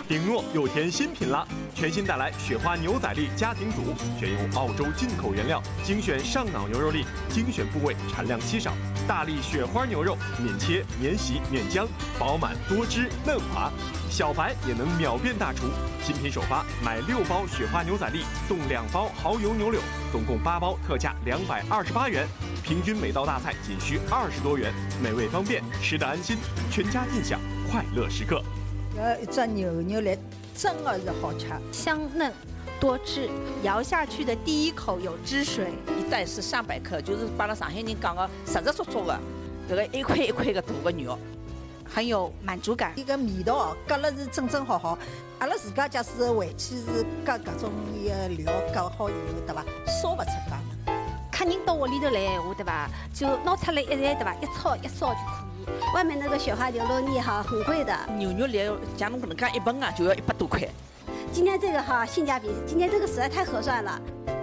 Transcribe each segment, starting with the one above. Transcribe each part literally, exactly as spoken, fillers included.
顶诺又添新品啦！全新带来雪花牛仔力家庭组，选用澳洲进口原料，精选上脑牛肉粒，精选部位，产量稀少。大力雪花牛肉，免切、免洗、免浆，饱满多汁嫩滑，小白也能秒变大厨。新品首发，买六包雪花牛仔力送两包蚝油牛柳，总共八包，特价两百二十八元。平均每道大菜仅需二十多元，美味方便，吃得安心，全家尽享快乐时刻。 呃，一只牛肉粒真的是好吃， 香嫩多汁，咬下去的第一口有汁水。 一袋是三百克，就是把那上海人讲的实实足足的，这个一块一块的大的肉， 很有满足感。 伊个味道哦，夹了是正正好好。阿拉自家假使回去是夹各种个料夹好以后，对吧？烧不出家门。 客人到屋里头来闲话，对吧？就拿出来一来，对吧？一炒一烧就可以。 外面那个雪花牛肉粒哈很贵的， 牛肉粒像侬搿能介一份啊，就要一百多块。 今天这个哈性价比，今天这个实在太合算了。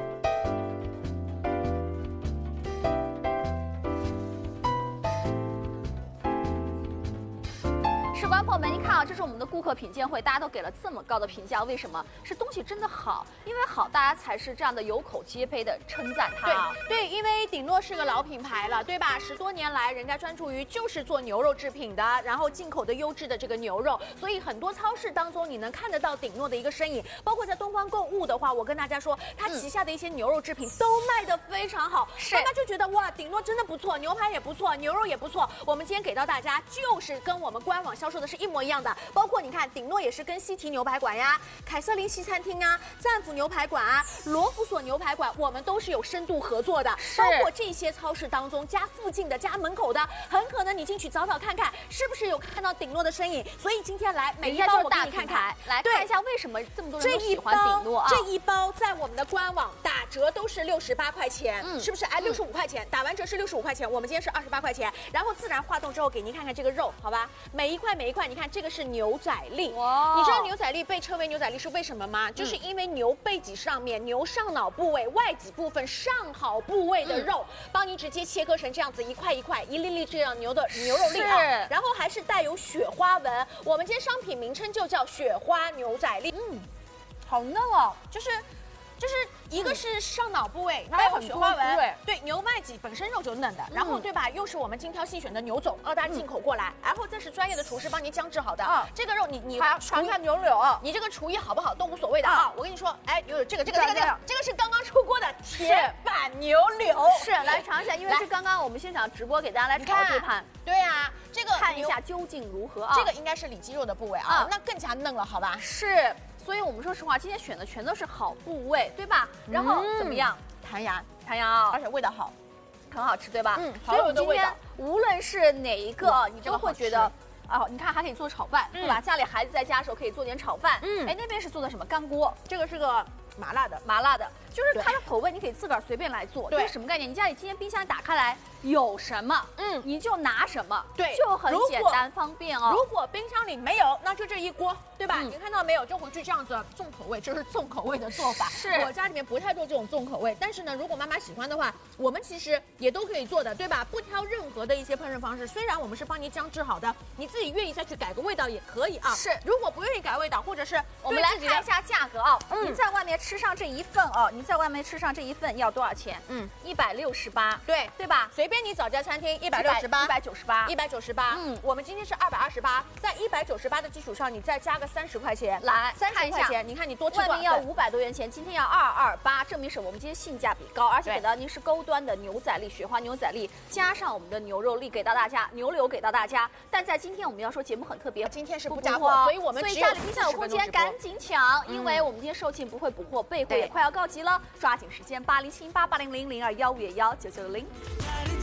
观众朋友们，你看啊，这是我们的顾客品鉴会，大家都给了这么高的评价，为什么？是东西真的好，因为好，大家才是这样的有口皆碑的称赞它。 对对，因为顶诺是个老品牌了，对吧？十多年来，人家专注于就是做牛肉制品的，然后进口的优质的这个牛肉，所以很多超市当中你能看得到顶诺的一个身影。包括在东方购物的话，我跟大家说，它旗下的一些牛肉制品都卖得非常好， 是， 大家就觉得哇，顶诺真的不错，牛排也不错，牛肉也不错。我们今天给到大家就是跟我们官网销售的是一模一样的，包括你看，顶诺也是跟西提牛排馆呀、凯瑟琳西餐厅啊、赞福牛排馆啊、罗弗索牛排馆，我们都是有深度合作的。包括这些超市当中，家附近的、家门口的，很可能你进去找找看看，是不是有看到顶诺的身影。所以今天来每一包我给你看看， 来看一下为什么这么多人都喜欢顶诺啊？ 这一包在我们的官网打折都是六十八块钱，嗯，是不是？哎，六十五块钱，打完折是六十五块钱，我们今天是二十八块钱。然后自然化冻之后，给您看看这个肉，好吧？每一块每一块，你看这个是牛仔力，哇！你知道牛仔力被称为牛仔力是为什么吗？就是因为牛背脊上面、牛上脑部位、外脊部分上好部位的肉，帮你直接切割成这样子一块一块、一粒粒这样牛的牛肉粒啊，然后还是带有雪花纹。我们今天商品名称就叫雪花牛仔力，嗯，好嫩哦，就是。就是一个是上脑部位带有雪花纹，对对，牛外脊本身肉就嫩的，然后对吧？又是我们精挑细选的牛种，澳大利亚进口过来，然后这是专业的厨师帮您姜制好的啊。这个肉你你还要尝看牛柳啊，你这个厨艺好不好都无所谓的啊。我跟你说，哎，有有这个这个这个这个这个是刚刚出锅的铁板牛柳， 是来尝一下，因为是刚刚我们现场直播给大家来炒这盘， 对啊，这个看一下究竟如何啊？ 这个应该是里脊肉的部位啊，那更加嫩了，好吧？ 是。 所以我们说实话，今天选的全都是好部位，对吧？然后怎么样？ 弹牙， 弹牙， 而且味道好， 很好吃，对吧？ 嗯， 所以我们今天无论是哪一个，你都会觉得，哦，你看还可以做炒饭，对吧？家里孩子在家的时候可以做点炒饭。嗯，哎，那边是做的什么干锅？ 这个是个麻辣的， 麻辣的，就是它的口味你可以自个儿随便来做。这是什么概念？你家里今天冰箱打开来有什么，嗯，你就拿什么， 对， 就很简单方便哦。 如果冰箱里没有，那就这一锅。 对吧？你看到没有？就回去这样子重口味，这是重口味的做法。 是我家里面不太做这种重口味，但是呢，如果妈妈喜欢的话，我们其实也都可以做的，对吧？不挑任何的一些烹饪方式。虽然我们是帮你姜制好的，你自己愿意再去改个味道也可以啊。 是， 如果不愿意改味道，或者是我们来看一下价格啊。嗯，您在外面吃上这一份哦，您在外面吃上这一份要多少钱？嗯，一百六十八。 对， 对吧？ 随便你找家餐厅，一百六十八， 一百九十八， 一百九十八。嗯，我们今天是二百二十八，在一百九十八的基础上，你再加个三十块钱。 来三十块钱，你看你多吃多少？ 外面要五百多元钱，今天要二二八，证明什么？我们今天性价比高，而且给到您是高端的牛仔力、雪花牛仔力，加上我们的牛肉粒给到大家，牛柳给到大家。但在今天我们要说节目很特别， 今天是不加货，所以我们所以家里冰箱有空间赶紧抢，因为我们今天售罄不会补货，备货也快要告急了，抓紧时间八零七八八零零零二幺五幺九九零。